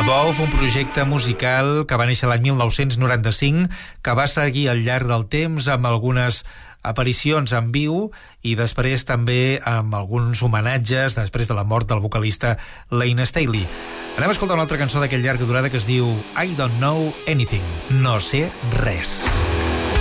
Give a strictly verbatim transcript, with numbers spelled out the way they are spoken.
Above, un projecte musical que va néixer l'any mil nou-cents noranta-cinc, que va seguir al llarg del temps amb algunes aparicions en viu i després també amb alguns homenatges després de la mort del vocalista Layne Staley. Anem a escoltar una altra cançó d'aquell llarga durada que es diu I Don't Know Anything, no sé res.